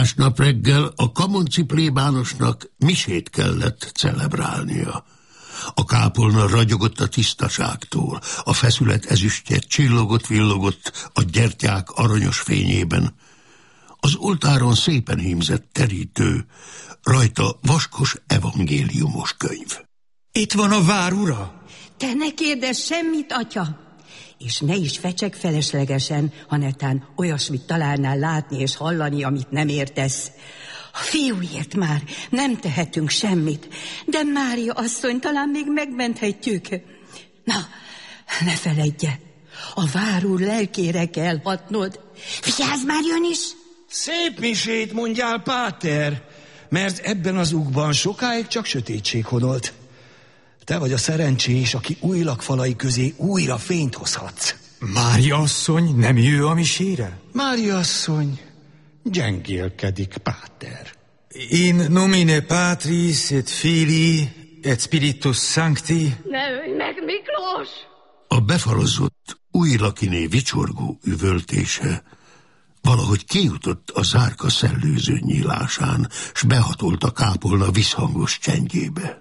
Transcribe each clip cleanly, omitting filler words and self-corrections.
Másnap reggel a kamonci plébánosnak misét kellett celebrálnia. A kápolna ragyogott a tisztaságtól, a feszület ezüstje csillogott-villogott a gyertyák aranyos fényében. Az oltáron szépen hímzett terítő, rajta vaskos evangéliumos könyv. Itt van a vár ura! Te ne kérdezz semmit, atya! És ne is fecseg feleslegesen, ha netán olyasmit találnál látni és hallani, amit nem értesz. A fiúért már nem tehetünk semmit, de Mária asszony talán még megmenthetjük. Na, ne feledje, a vár úr lelkére kell hatnod. Vigyázz, már jön is! Szép misét mondjál, páter, mert ebben az ugban sokáig csak sötétség honolt. Te vagy a szerencsés, aki új lakfalai közé újra fényt hozhatsz. Mária asszony nem jő a misére? Mária asszony gyengélkedik, páter. In nomine Patris et Filii et Spiritus Sancti. Ne ölj meg, Miklós! A befalozott újlakiné vicsorgó üvöltése valahogy kijutott a zárka szellőző nyílásán, s behatolt a kápolna visszhangos csendjébe.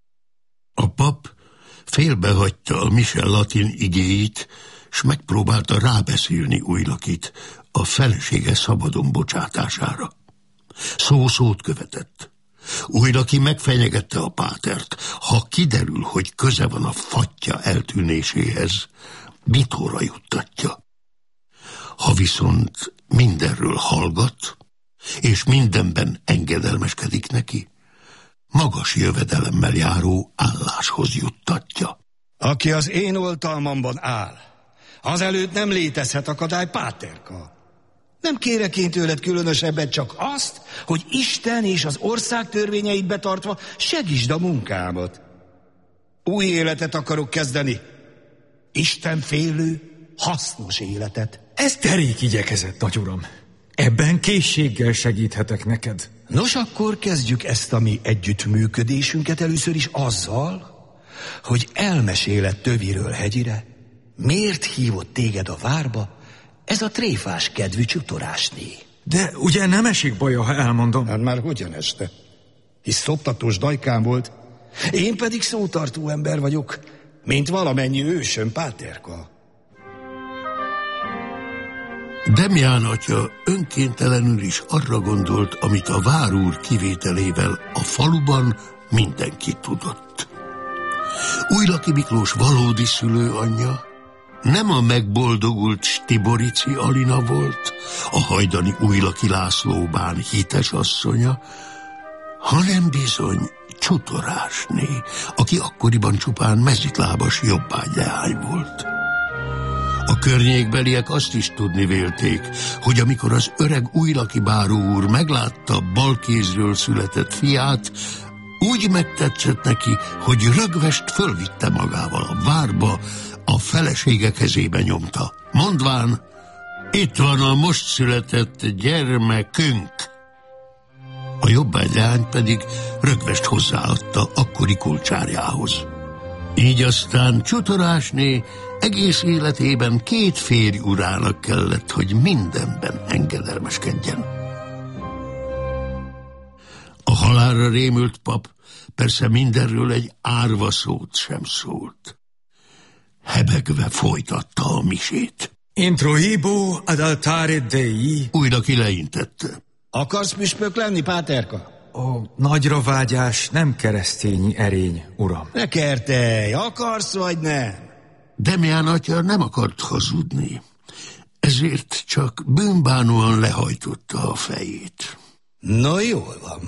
A pap félbehagyta a mise latin igéit, s megpróbálta rábeszélni Újlakit a felesége szabadon bocsátására. Szó szót követett. Újlaki megfenyegette a pátert, ha kiderül, hogy köze van a fatja eltűnéséhez, bitóra juttatja. Ha viszont mindenről hallgat, és mindenben engedelmeskedik neki, magas jövedelemmel járó álláshoz juttatja. Aki az én oltalmamban áll, azelőtt nem létezhet akadály, páterka. Nem kérek én tőled különösebbet, csak azt, hogy Isten és az ország törvényeit betartva segítsd a munkámat. Új életet akarok kezdeni. Isten félő, hasznos életet. Ez derék igyekezett, nagyuram. Ebben készséggel segíthetek neked. Nos, akkor kezdjük ezt a mi együttműködésünket először is azzal, hogy elmeséled töviről hegyire, miért hívott téged a várba ez a tréfás kedvű csutorásné. De ugye nem esik baja, ha elmondom? Hát már hogyan este? Hisz szoptatós dajkám volt, én pedig szótartó ember vagyok, mint valamennyi ősöm, páterka. Demián atya önkéntelenül is arra gondolt, amit a várúr kivételével a faluban mindenki tudott. Újlaki Miklós valódi szülőanyja nem a megboldogult Stiborici Alina volt, a hajdani Újlaki László bán hites asszonya, hanem bizony csutorásné, aki akkoriban csupán mezitlábas jobbágyleány volt. A környékbeliek azt is tudni vélték, hogy amikor az öreg újlaki báró úr meglátta balkézről született fiát, úgy megtetszett neki, hogy rögvest fölvitte magával a várba, a felesége kezébe nyomta, mondván, itt van a most született gyermekünk. A jobbágyleány pedig rögvest hozzáadta akkori kulcsárjához. Így aztán csutorásné egész életében 2 férj urának kellett, hogy mindenben engedelmeskedjen. A halálra rémült pap persze mindenről egy árva szót sem szólt. Hebegve folytatta a misét. Introibo ad altare Dei. Újlaki leintette. Akarsz püspök lenni, páterka? A nagyra vágyás nem keresztényi erény, uram. Ne kertelj, akarsz vagy nem? Demián atya nem akart hazudni, ezért csak bűnbánóan lehajtotta a fejét. No, jól van.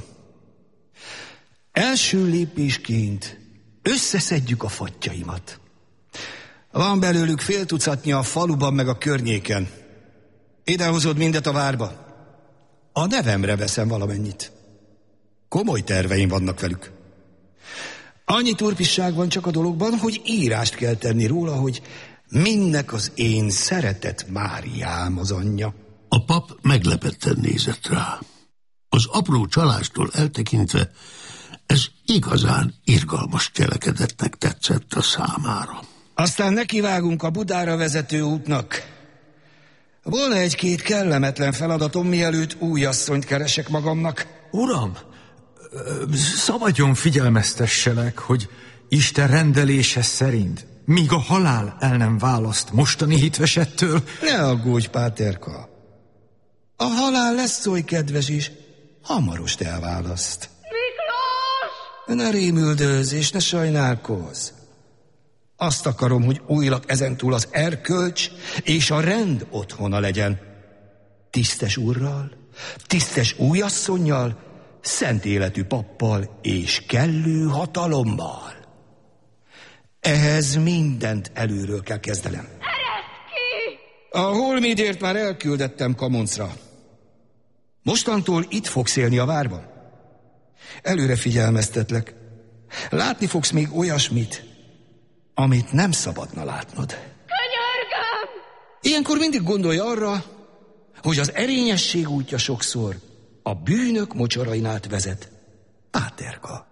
Első lépésként összeszedjük a fattyaimat. Van belőlük 50 tucatnyi a faluban meg a környéken. Idehozod mindet a várba. A nevemre veszem valamennyit. Komoly terveim vannak velük. Annyi turpisság van csak a dologban, hogy írást kell tenni róla, hogy mindnek az én szeretett Máriám az anyja. A pap meglepetten nézett rá. Az apró csalástól eltekintve ez igazán irgalmas cselekedetnek tetszett a számára. Aztán nekivágunk a Budára vezető útnak. Volna egy-két kellemetlen feladatom, mielőtt új asszonyt keresek magamnak. Uram, szabadjon figyelmeztesselek, hogy Isten rendelése szerint, míg a halál el nem választ mostani hitvesettől... Ne aggódj, Páterka. A halál lesz oly kedves is, hamarost elválaszt. Miklós! Ne rémüldözz és ne sajnálkozz. Azt akarom, hogy újlag ezentúl az erkölcs és a rend otthona legyen. Tisztes urral, tisztes újasszonnyal, szent életű pappal és kellő hatalommal. Ehhez mindent előről kell kezdenem. Ereszd ki! A holmidért már elküldettem Kamoncra. Mostantól itt fogsz élni a várban. Előre figyelmeztetlek. Látni fogsz még olyasmit, amit nem szabadna látnod. Könyörgöm! Ilyenkor mindig gondolj arra, hogy az erényesség útja sokszor a bűnök mocsarain át vezet. Páterka.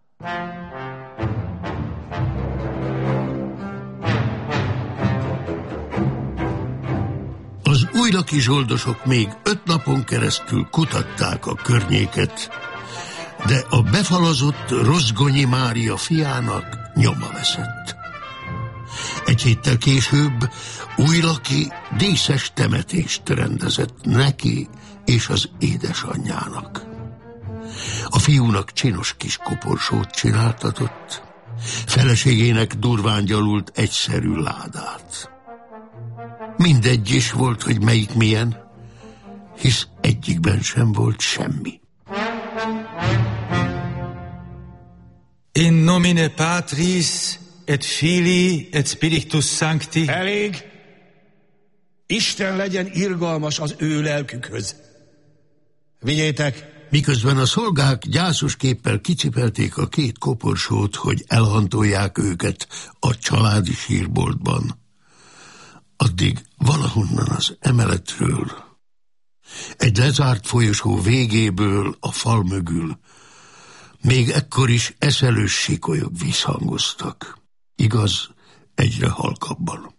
Az újlaki zsoldosok még 5 napon keresztül kutatták a környéket, de a befalazott Rozgonyi Mária fiának nyoma veszett. Egy héttel később újlaki díszes temetést rendezett neki és az édesanyjának. A fiúnak csinos kis koporsót csináltatott, feleségének durván gyalult egyszerű ládát. Mindegy is volt, hogy melyik milyen, hisz egyikben sem volt semmi. In nomine Patris et Filii et Spiritus Sancti. Elég! Isten legyen irgalmas az ő lelkükhöz. Vigyétek! Miközben a szolgák gyászos képpel kicipelték a 2 koporsót, hogy elhantolják őket a családi sírboltban, addig valahonnan az emeletről, egy lezárt folyosó végéből a fal mögül még ekkor is eszelős sikolyok visszhangoztak. Igaz, egyre halkabban.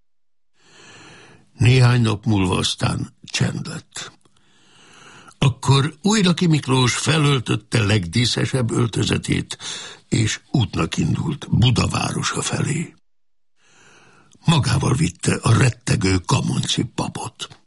Néhány nap múlva aztán csend lett. Akkor Újlaki Miklós felöltötte legdíszesebb öltözetét, és útnak indult Buda városa felé. Magával vitte a rettegő kamonci papot.